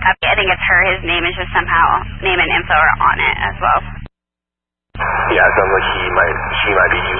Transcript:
I think it's her. His name is just somehow, name and info are on it as well. Yeah, it sounds like she might be